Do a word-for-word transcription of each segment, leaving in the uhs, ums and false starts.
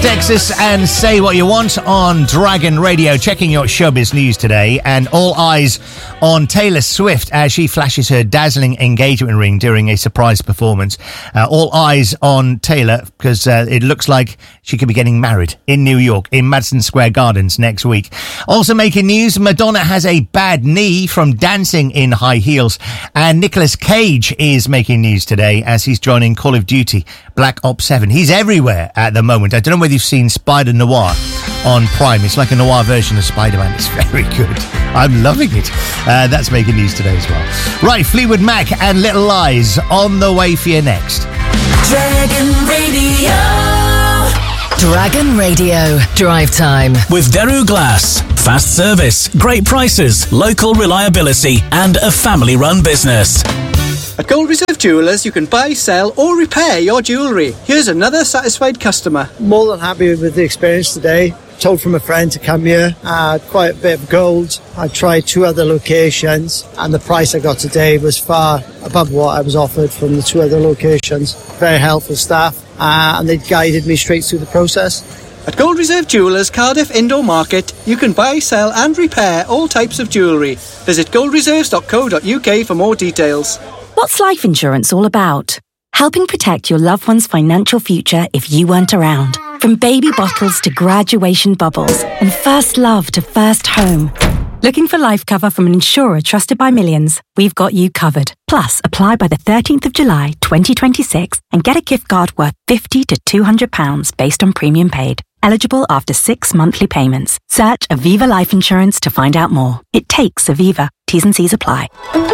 Texas and say what you want on Dragon Radio. Checking your showbiz news today, and all eyes on Taylor Swift as she flashes her dazzling engagement ring during a surprise performance. Uh, all eyes on Taylor because uh, it looks like she could be getting married in New York in Madison Square Gardens next week. Also making news, Madonna has a bad knee from dancing in high heels, and Nicolas Cage is making news today as he's joining Call of Duty Black Ops seven. He's everywhere at the moment. I don't know whether you've seen Spider Noir on Prime. It's like a noir version of Spider-Man. It's very good. I'm loving it. Uh, that's making news today as well. Right, Fleetwood Mac and Little Lies on the way for you next. Dragon Radio. Dragon Radio. Drive time. With Deru Glass. Fast service, great prices, local reliability, and a family-run business. At Gold Reserve Jewellers, you can buy, sell, or repair your jewellery. Here's another satisfied customer. More than happy with the experience today. Told from a friend to come here. I had quite a bit of gold. I tried two other locations, and the price I got today was far above what I was offered from the two other locations. Very helpful staff, uh, and they guided me straight through the process. At Gold Reserve Jewellers, Cardiff Indoor Market, you can buy, sell, and repair all types of jewellery. Visit gold reserves dot co dot uk for more details. What's life insurance all about? Helping protect your loved one's financial future if you weren't around. From baby bottles to graduation bubbles and first love to first home. Looking for life cover from an insurer trusted by millions? We've got you covered. Plus, apply by the thirteenth of July twenty twenty-six and get a gift card worth fifty to two hundred pounds based on premium paid. Eligible after six monthly payments. Search Aviva Life Insurance to find out more. It takes Aviva. T's and C's apply.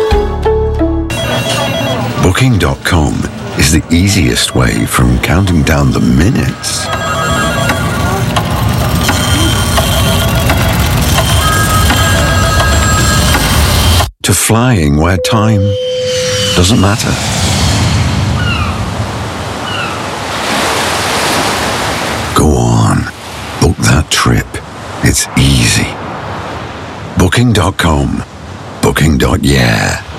Booking dot com is the easiest way from counting down the minutes to flying where time doesn't matter. Go on, book that trip. It's easy. Booking dot com. Booking. Yeah.